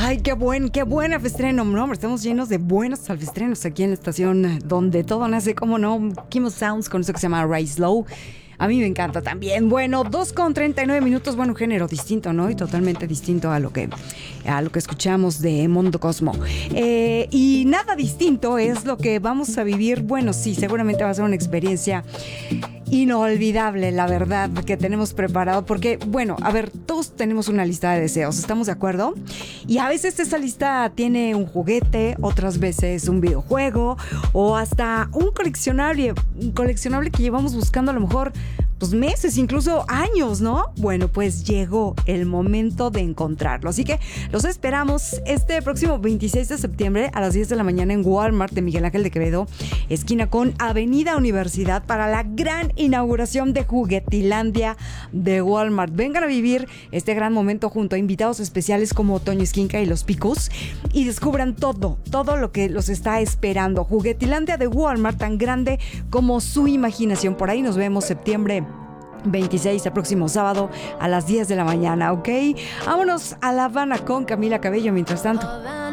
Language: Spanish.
Ay, qué buen alfestreno, no, hombre, estamos llenos de buenos alfestrenos aquí en la estación donde todo nace, como no, Kimo Sounds con eso que se llama Rise Low. A mí me encanta también. Bueno, 2:39, bueno, género distinto, ¿no? Y totalmente distinto a lo que escuchamos de Mondo Cosmo. Y nada distinto es lo que vamos a vivir. Bueno, sí, seguramente va a ser una experiencia inolvidable, la verdad, que tenemos preparado, porque, bueno, a ver, todos tenemos una lista de deseos, ¿estamos de acuerdo? Y a veces esa lista tiene un juguete, otras veces un videojuego o hasta un coleccionable que llevamos buscando a lo mejor pues meses, incluso años, ¿no? Bueno, pues llegó el momento de encontrarlo. Así que los esperamos este próximo 26 de septiembre a las 10 de la mañana en Walmart de Miguel Ángel de Quevedo, esquina con Avenida Universidad, para la gran inauguración de Juguetilandia de Walmart. Vengan a vivir este gran momento junto a invitados especiales como Toño Esquinca y Los Picos y descubran todo lo que los está esperando. Juguetilandia de Walmart, tan grande como su imaginación. Por ahí nos vemos septiembre 26, el próximo sábado a las 10 de la mañana, ¿ok? Vámonos a La Habana con Camila Cabello mientras tanto.